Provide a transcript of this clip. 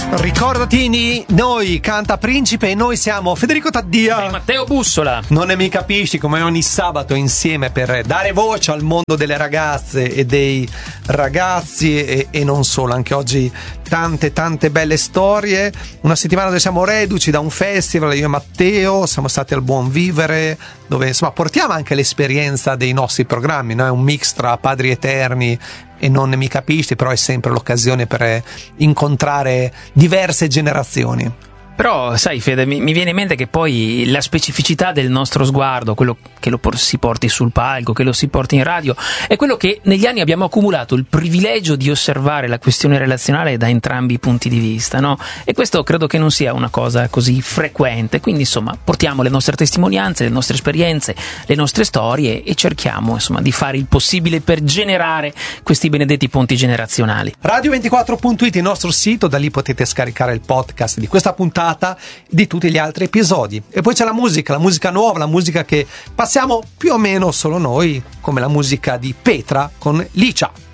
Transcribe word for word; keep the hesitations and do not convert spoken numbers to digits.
Ricordatini, noi canta Principe e noi siamo Federico Taddia e Matteo Bussola. Non ne mi capisci, come ogni sabato insieme per dare voce al mondo delle ragazze e dei ragazzi e, e non solo, anche oggi tante tante belle storie. Una settimana dove siamo reduci da un festival, io e Matteo siamo stati al Buon Vivere, dove insomma portiamo anche l'esperienza dei nostri programmi, no? È un mix tra Padri Eterni e Non ne mi capisci, però è sempre l'occasione per incontrare diverse generazioni. Però sai Fede, mi, mi viene in mente che poi la specificità del nostro sguardo, quello che lo por- si porti sul palco, che lo si porti in radio, è quello che negli anni abbiamo accumulato il privilegio di osservare la questione relazionale da entrambi i punti di vista, no? E questo credo che non sia una cosa così frequente, quindi insomma portiamo le nostre testimonianze, le nostre esperienze, le nostre storie e cerchiamo insomma di fare il possibile per generare questi benedetti ponti generazionali. radio ventiquattro punto it, il nostro sito, da lì potete scaricare il podcast di questa puntata, di tutti gli altri episodi. E poi c'è la musica, la musica nuova, la musica che passiamo più o meno solo noi, come la musica di Petra con Licia.